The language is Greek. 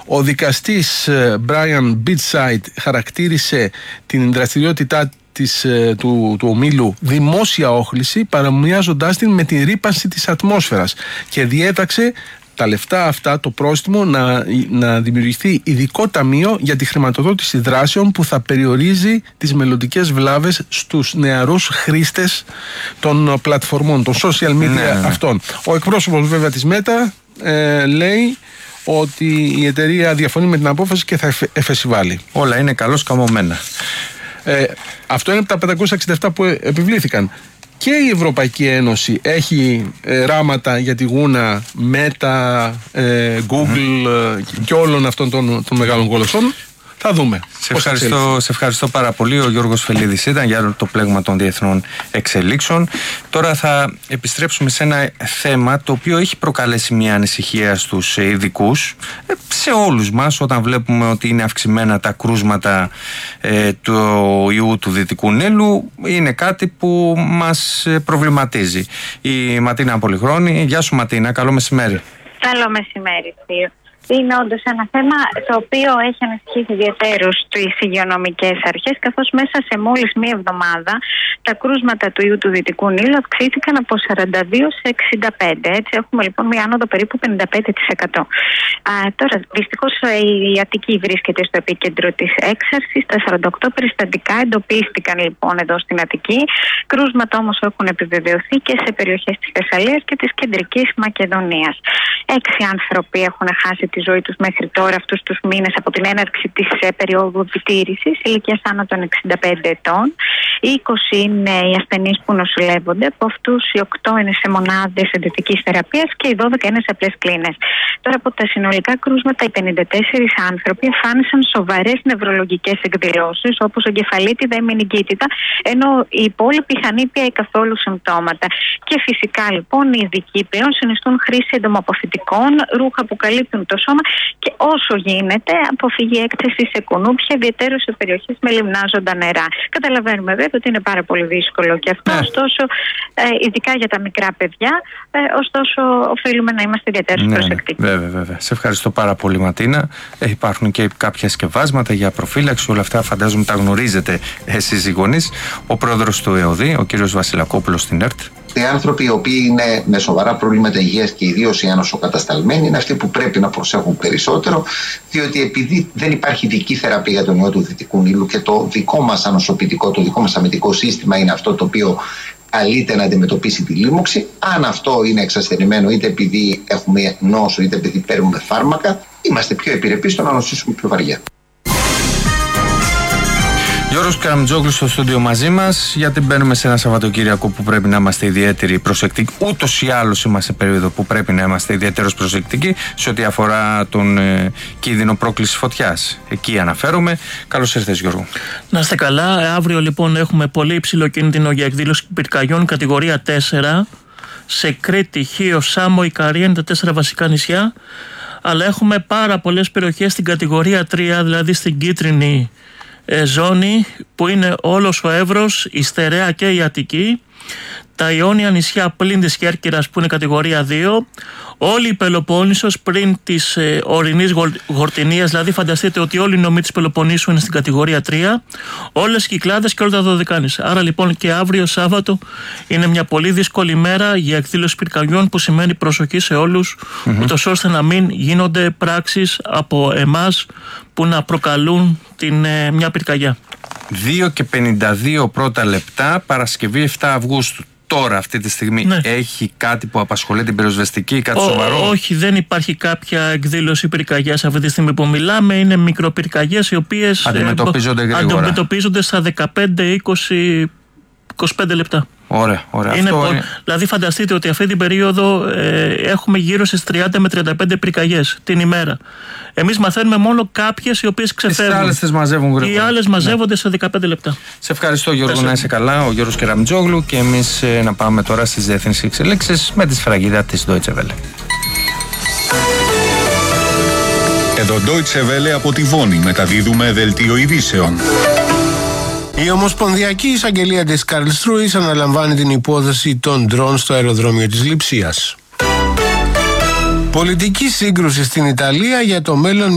Ο δικαστής Brian Beatside χαρακτήρισε την δραστηριότητά του ομίλου δημόσια όχληση, παρομοιάζοντάς την με τη ρύπανση της ατμόσφαιρας, και διέταξε τα λεφτά αυτά, το πρόστιμο, να δημιουργηθεί ειδικό ταμείο για τη χρηματοδότηση δράσεων που θα περιορίζει τις μελλοντικές βλάβες στους νεαρούς χρήστες των πλατφορμών, των social media αυτών. Ο εκπρόσωπος βέβαια της Meta λέει ότι η εταιρεία διαφωνεί με την απόφαση και θα εφεσιβάλει. Όλα είναι καλώς καμωμένα. Αυτό είναι από τα 567 που επιβλήθηκαν. Και η Ευρωπαϊκή Ένωση έχει ράματα για τη γούνα Meta, Google και όλων αυτών των μεγάλων γολωσσών. Θα δούμε. Σε ευχαριστώ πάρα πολύ. Ο Γιώργος Φελίδης ήταν για το πλέγμα των διεθνών εξελίξεων. Τώρα θα επιστρέψουμε σε ένα θέμα το οποίο έχει προκαλέσει μια ανησυχία στους ειδικούς, σε όλους μας, όταν βλέπουμε ότι είναι αυξημένα τα κρούσματα του ιού του Δυτικού Νείλου. Είναι κάτι που μας προβληματίζει. Η Ματίνα Πολυχρόνη. Γεια σου Ματίνα, καλό μεσημέρι. Καλό μεσημέρι, Θείο. Είναι όντως ένα θέμα το οποίο έχει ανησυχήσει ιδιαίτερως τις υγειονομικές αρχές, καθώς μέσα σε μόλις μία εβδομάδα τα κρούσματα του ιού του Δυτικού Νείλου αυξήθηκαν από 42 σε 65. Έτσι έχουμε λοιπόν μία άνοδο περίπου 55%. Τώρα δυστυχώς η Αττική βρίσκεται στο επίκεντρο της έξαρσης. Τα 48 περιστατικά εντοπίστηκαν λοιπόν εδώ στην Αττική. Κρούσματα όμως έχουν επιβεβαιωθεί και σε περιοχές της Θεσσαλίας και της Κεντρικής Μακεδονίας. 6 άνθρωποι έχουν χάσει τη ζωή τους μέχρι τώρα αυτούς τους μήνες από την έναρξη της περίοδου επιτήρησης, ηλικίας άνω των 65 ετών. Οι 20 είναι οι ασθενείς που νοσηλεύονται, από αυτούς οι 8 είναι σε μονάδες εντατικής θεραπείας και οι 12 είναι σε απλές κλίνες. Τώρα από τα συνολικά κρούσματα, οι 54 άνθρωποι εμφάνισαν σοβαρές νευρολογικές εκδηλώσεις, όπως εγκεφαλίτιδα ή μενιγκίτιδα, ενώ οι υπόλοιποι είχαν ήπια ή καθόλου συμπτώματα. Και φυσικά λοιπόν οι ειδικοί πλέον συνιστούν χρήση εντομοποθητικών, ρούχα που καλύπτουν το σώμα και όσο γίνεται αποφυγή έκθεση σε κουνούπια, ιδιαίτερα σε περιοχές με λιμνάζοντα νερά. Καταλαβαίνουμε βέβαια ότι είναι πάρα πολύ δύσκολο και αυτό, ωστόσο, ειδικά για τα μικρά παιδιά, ωστόσο οφείλουμε να είμαστε ιδιαίτερα προσεκτικοί. Βέβαια. Σε ευχαριστώ πάρα πολύ Ματίνα. Υπάρχουν και κάποια σκευάσματα για προφύλαξη, όλα αυτά φαντάζομαι τα γνωρίζετε εσείς οι γονείς. Ο πρόεδρος του ΕΟΔΗ, ο κύριος Βασιλακόπουλος στην ΕΡΤ. Οι άνθρωποι οι οποίοι είναι με σοβαρά προβλήματα υγείας και ιδίως οι ανοσοκατασταλμένοι είναι αυτοί που πρέπει να προσέχουν περισσότερο, διότι επειδή δεν υπάρχει ειδική θεραπεία για τον ιό του Δυτικού Νείλου και το δικό μας ανοσοποιητικό, το δικό μας αμυντικό σύστημα είναι αυτό το οποίο καλείται να αντιμετωπίσει τη λίμωξη. Αν αυτό είναι εξασθενημένο είτε επειδή έχουμε νόσο είτε επειδή παίρνουμε φάρμακα, είμαστε πιο επιρρεπείς στο να νοσήσουμε πιο βαριά. Γιώργος Καραμιτζόγλου στο στούντιο μαζί μας, γιατί μπαίνουμε σε ένα Σαββατοκύριακο που πρέπει να είμαστε ιδιαίτεροι προσεκτικοί. Ούτως ή άλλως είμαστε σε περίοδο που πρέπει να είμαστε ιδιαίτερως προσεκτικοί σε ό,τι αφορά τον κίνδυνο πρόκλησης φωτιάς. Εκεί αναφέρομαι. Καλώς ήρθες Γιώργο. Να είστε καλά. Αύριο λοιπόν έχουμε πολύ υψηλό κίνδυνο για εκδήλωση πυρκαγιών κατηγορία 4 σε Κρήτη, Χίο, Σάμο, Ικαρία, είναι τα 4 βασικά νησιά. Αλλά έχουμε πάρα πολλές περιοχές στην κατηγορία 3, δηλαδή στην κίτρινη ζώνη, που είναι όλος ο Εύρος, η Στερεά και η Αττική, τα Ιόνια νησιά πλην της Κέρκυρας που είναι κατηγορία 2, όλη η Πελοπόννησος πριν της ορεινής Γορτινίας, δηλαδή φανταστείτε ότι όλη η νομή της Πελοποννήσου είναι στην κατηγορία 3, όλες οι Κυκλάδες και όλα τα Δωδεκάνησα. Άρα λοιπόν και αύριο Σάββατο είναι μια πολύ δύσκολη μέρα για εκδήλωση πυρκαγιών, που σημαίνει προσοχή σε όλους, ούτως ώστε να μην γίνονται πράξεις από εμάς που να προκαλούν μια πυρκαγιά. 2:52 πρώτα λεπτά, Παρασκευή 7 Αυγούστου. Τώρα αυτή τη στιγμή έχει κάτι που απασχολεί την πυροσβεστική, κάτι σοβαρό? Όχι, δεν υπάρχει κάποια εκδήλωση πυρκαγιάς αυτή τη στιγμή που μιλάμε. Είναι μικροπυρκαγιές οι οποίες αντιμετωπίζονται στα 15-20-25 λεπτά. Ωραία. Δηλαδή φανταστείτε ότι αυτή την περίοδο έχουμε γύρω στις 30 με 35 πυρκαγιές την ημέρα. Εμείς μαθαίνουμε μόνο κάποιες οι οποίες ξεφεύγουν. Οι άλλες τις μαζεύουν γρήγορα. Οι άλλες μαζεύονται σε 15 λεπτά. Σε ευχαριστώ Γιώργο, να είσαι καλά. Ο Γιώργος Καραμιτζόγλου, και εμείς να πάμε τώρα στις διεθνείς εξελίξεις με τη σφραγίδα της Deutsche Welle. Εδώ Deutsche Welle από τη Βόνη μεταδίδουμε δελτίο ειδήσεων. Η Ομοσπονδιακή Εισαγγελία της Καρλσρούης αναλαμβάνει την υπόθεση των ντρόν στο αεροδρόμιο της Λειψίας. Πολιτική σύγκρουση στην Ιταλία για το μέλλον